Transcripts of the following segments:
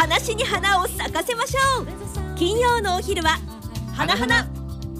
話に花を咲かせましょう。金曜のお昼は花々。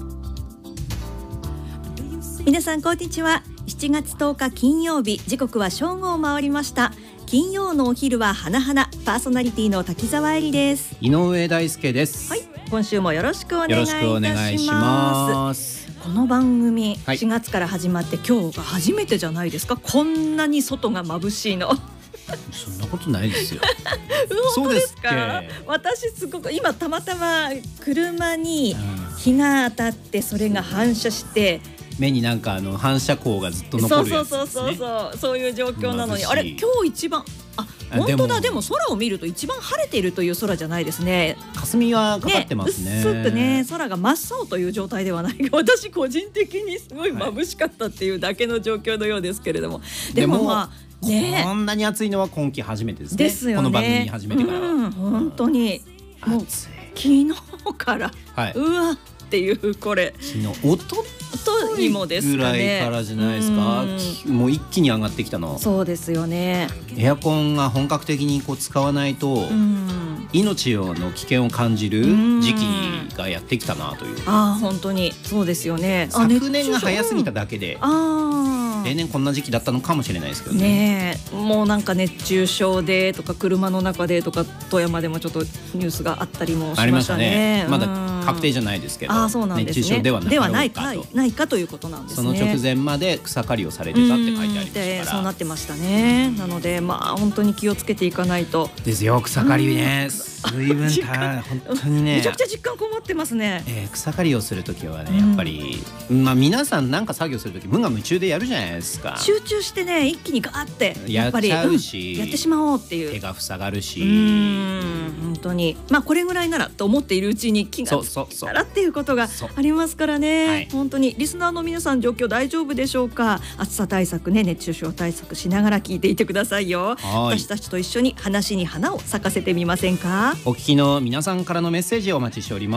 皆さんこんにちは。7月10日金曜日、時刻は正午を回りました。金曜のお昼は花々、パーソナリティの滝沢恵里です。 井上大輔です。 はい、今週もよろしくお願いいたします。 よろしくお願いします。 この番組、 はい、 4月から始まって今日が初めてじゃないですか。こんなに外が眩しいの。 そんなことないですよ。 本当ですか？私すごく今たまたま車に日が当たってそれが反射して目になんか反射光がずっと残るやつですね。 そういう状況なのに、あれ今日一番本当だ。でも空を見ると一番晴れているという空じゃないですね。 霞はかかってますね。 薄くね、空が真っ青という状態ではないが、私個人的にすごい眩しかったっていうだけの状況のようですけれども、でもまあね、 こんなに暑いのは今季初めてですね。 ですよね。 この番組始めてからは、 本当にもう昨日から、うわっていうこれ昨日おとにもですかね、 ぐらいからじゃないですか。もう一気に上がってきたの。 そうですよね。 エアコンが本格的に使わないと命の危険を感じる時期がやってきたなという。 本当にそうですよね。 昨年が早すぎただけで、例年こんな時期だったのかもしれないですけどね。 もうなんか熱中症でとか車の中でとか富山でもちょっとニュースがあったりもしましたね。 まだ確定じゃないですけど、熱中症ではないかということなんですね。 その直前まで草刈りをされてたって書いてありましたから、 そうなってましたね。なので本当に気をつけていかないとですよ。草刈りね、随分本当にね、 めちゃくちゃ実感こもってますね。 草刈りをするときはね、やっぱり皆さんなんか作業するとき無我夢中でやるじゃないですか。 集中してね、一気にガーってやっちゃうし、 やってしまおうっていう、 手が塞がるし、 本当にこれぐらいならと思っているうちに気がついたらっていうことがありますからね。本当にリスナーの皆さん、状況大丈夫でしょうか？暑さ対策ね、熱中症対策しながら聞いていてくださいよ。私たちと一緒に話に花を咲かせてみませんか？ お聞きの皆さんからのメッセージをお待ちしております。